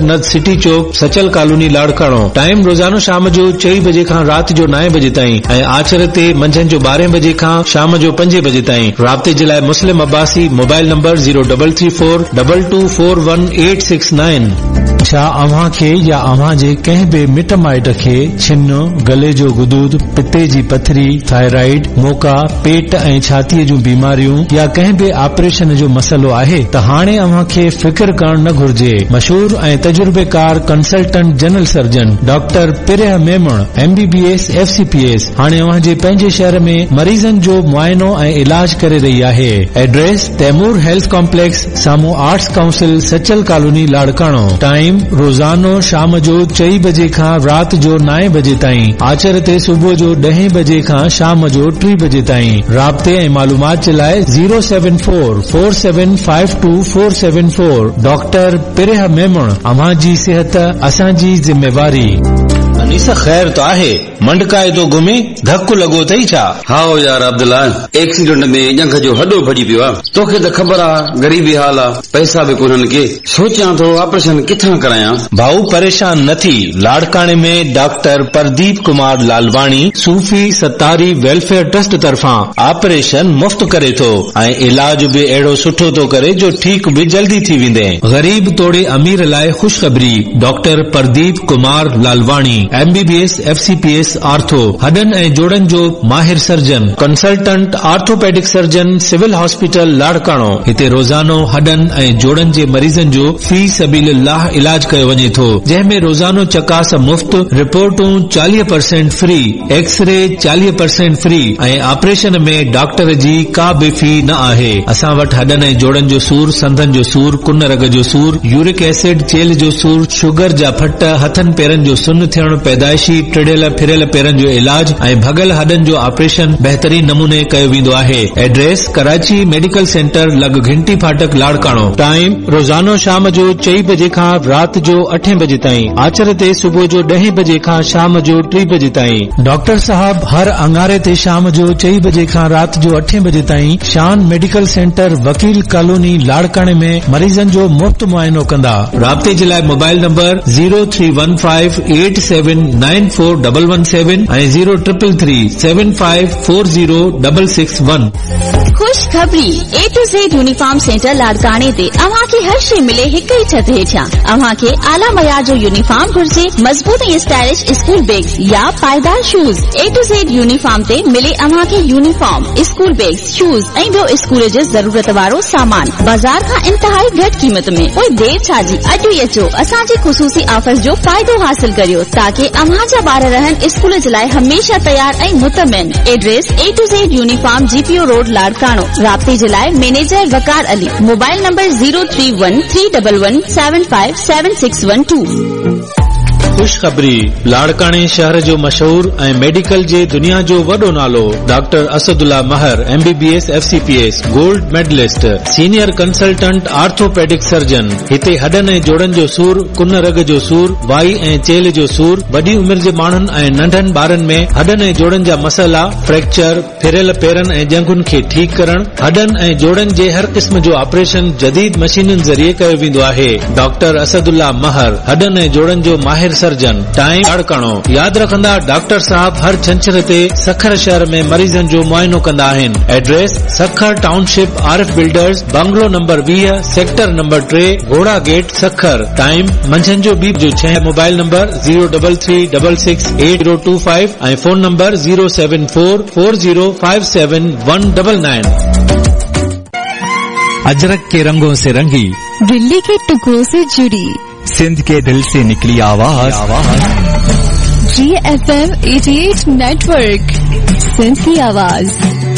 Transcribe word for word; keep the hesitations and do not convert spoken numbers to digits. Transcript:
Sanat city चौक Sachal colony Larkana. Time रोजानो शाम जो चई बजे खां रात जो नौ बजे ताईं ऐं आचर ते मंझंदि जो बारह बजे खां शाम जो पंज बजे ताईं। राब्ते जे लाइ मुस्लिम Abbasi mobile number zero double three four double two four one eight six nine. छा अव्हां खे या अव्हां जे कंहिं बि मिट माइट खे छिन, गले जो गुदूद, पिते जी पथरी, थायराइड, मोका, पेट ऐं छातीअ जूं बीमारियूं या कंहिं बि ऑपरेशन जो मसइलो आहे त हाणे अव्हां खे फिक्र करण न घुर्जे। मशहूर ऐं तजुर्बेकार consultant general surgeon doctor पिरह Memon M B B S F C P S हाणे अव्हां जे पंहिंजे शहर में मरीज़नि जो मुआइनो ऐं इलाज करे रही आहे। एड्रेस तैमूर हेल्थ कॉम्प्लेक्स साम्हूं arts council Sachal colony Larkana. Time रोजानो शाम जो चई बजे खां रात जो नौ बजे ताईं। आचर ते सुबुह जो ॾह बजे खां शाम जो टी बजे ताईं। राब्ते ऐं मालूमात जे लाइ zero seven four four seven five two four seven four. Doctor पिरह Memon, अव्हां जी सिहत असांजी जिम्मेवारी। अनीसा ख़ैर तो आहे, मंडकाए तो घुमे, धक्को लॻो अथई छा? हाओ यार अब्दुल्ला, एक्सीडेंट में ॼंघ जो हॾो भॼी पियो आहे। तोखे त ख़बर आहे ग़रीबी हाल आहे, पैसा बि कोन्हनि के। सोचियां थो ऑपरेशन किथां करायां। भाऊ परेशान न थी, लाड़काणे में डॉक्टर प्रदीप कुमार लालवाणी सूफी सतारी वेलफेयर ट्रस्ट तरफां ऑपरेशन मुफ्त करे थो ऐं इलाज बि अहिड़ो सुठो थो करे जो ठीक बि जल्दी थी वेंदे। ग़रीब तोड़े अमीर लाइ ख़ुशख़बरी, doctor Pradeep Kumar Lalwani M B B S F C P S ortho, hidden ऐं जोड़न जो माहिर surgeon, consultant orthopaedic surgeon, civil hospital Larkana. हिते रोजानो हडन ऐं जोड़न जे मरीज़नि जो फी सबीलिल्लाह इलाज कयो वञे थो, जंहिंमें रोजानो चकास मुफ्त, रिपोर्टूं चालीह परसेंट फ्री, एक्सरे चालीह परसेंट फ्री ऐं ऑपरेशन में डॉक्टर जी का बि फी न आहे। असां वटि हडन ऐं जोड़न जो सूर, संधन जो सूर, कुन रग जो सूर, यूरिक एसिड, चेल जो सूर, शुगर जा फट, हथनि पेरनि जो सुन्न थियण, पैदाइशी टिड़ियल फिरियल पेरनि जो इलाज ऐं भगल हडनि जो ऑपरेशन बहितरीन नमूने कयो वेंदो आहे। एड्रेस कराची मेडिकल सेंटर लग घंटी फाटक लाड़काणो। टाइम रोजानो शाम जो चई बजे खां रात जो अठे बजे ताईं। आचर ते सुबुह जो ॾह बजे खां शाम जो टी बजे ताईं। डॉक्टर साहब हर अंगारे ते शाम जो चई बजे खां रात जो अठे बजे ताईं शान मेडिकल सेंटर वकील कॉलोनी लाड़काणे में मरीज़नि जो मुफ्त मुआइनो कंदा। राब्ते जे लाइ mobile number zero three one five eight seven nine four double one seven ऐं zero triple three seven five four zero double six one. खुश ख़बरी, ए टू ज़ेड यूनिफॉर्म सेंटर लाड़काणे ते अव्हां खे हर शइ मिले हिक ई छत हेठां। अव्हां खे आला मयार जो यूनिफॉर्म घुर्जे, मज़बूत ऐं स्टाइलिश स्कूल बैग्स या पायदार शूज। ए टू ज़ेड यूनिफॉर्म ते मिले अव्हां खे यूनिफॉर्म, स्कूल बैग्स, शूज ऐं ॿियो स्कूल जे ज़रूरत वारो सामान बाज़ार खां इंतहाई घटि क़ीमत में। पोइ देर छा जी, अॼु ई अचो, असांजे ख़ुसूसी ऑफर्स जो फ़ाइदो हासिल करियो ताकि अव्हां जा ॿार रहनि स्कूल जे लाइ हमेशा तयार ऐं मुतमिन। एड्रेस ए two Z uniform GPO road Larkana. राब्ते जे लाइ मैनेजर वकार Ali, mobile number zero three one three double one seven five seven six one two. खुशखबरी, लाड़काणे शहर जो मशहूर ऐं मेडिकल जे दुनिया जो वॾो नालो डॉक्टर असदुल्ला महर M B B S F C P S gold medallist, senior consultant orthopaedic surgeon. हिते हडनि ऐं जोड़नि जो सूर, कुन रग जो सूर, वाई ऐं चेल जो सूर, वॾी उमिरि जे माण्हुनि ऐं नंढनि ॿारनि में हडनि ऐं जोड़नि जा मसइला, फ्रैक्चर, फिरियल पेरनि ऐं जंघुनि खे ठीकु करण, हडनि ऐं जोड़नि जे हर क़िस्म जो ऑपरेशन जदीद मशीनुनि ज़रिए कयो वेंदो आहे। डॉक्टर असदुल्ला महर, हडनि ऐं जोड़नि जो माहिर सर्जन। टाइम लाड़काणो। याद रखंदा, डॉक्टर साहब हर छंछर ते सखर शहर में मरीज़नि जो मुआइनो कंदा आहिनि। Address Sukkur township, Arif builders, bungalow number वीह, सेक्टर नंबर टे, घोड़ा गेट, सखर। टाइम मंझंदि जो ॿी जो छह। Mobile number zero double three double six eight zero two five ऐं phone number zero seven four four zero five seven one double nine. अजरक के रंगों से रंगी, दिल्ली के टुकड़ों से जुड़ी, सिंध के दिल से निकली आवाज, जी F M eighty eight network, Sindh की आवाज।